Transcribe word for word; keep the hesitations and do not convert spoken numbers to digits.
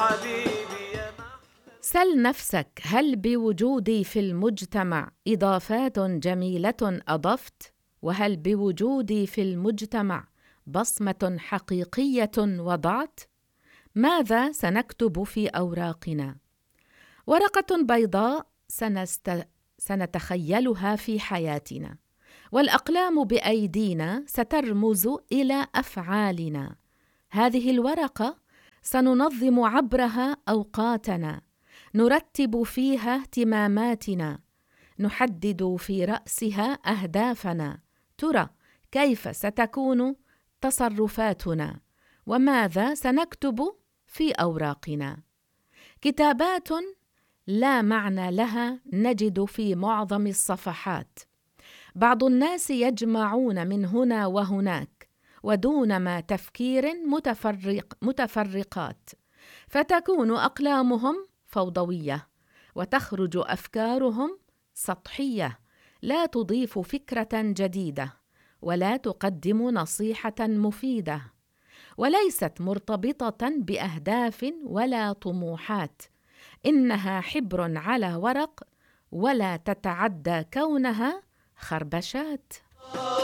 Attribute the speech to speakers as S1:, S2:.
S1: سل نفسك، هل بوجودي في المجتمع إضافات جميلة أضفت؟ وهل بوجودي في المجتمع بصمة حقيقية وضعت؟ ماذا سنكتب في أوراقنا؟ ورقة بيضاء سنست... سنتخيلها في حياتنا، والأقلام بأيدينا سترمز إلى أفعالنا. هذه الورقة سننظم عبرها أوقاتنا، نرتب فيها اهتماماتنا، نحدد في رأسها أهدافنا. ترى كيف ستكون تصرفاتنا؟ وماذا سنكتب في أوراقنا؟ كتابات لا معنى لها نجد في معظم الصفحات. بعض الناس يجمعون من هنا وهناك ودون ما تفكير متفرق متفرقات، فتكون أقلامهم فوضوية وتخرج أفكارهم سطحية، لا تضيف فكرة جديدة ولا تقدم نصيحة مفيدة، وليست مرتبطة بأهداف ولا طموحات. إنها حبر على ورق، ولا تتعدى كونها خربشات.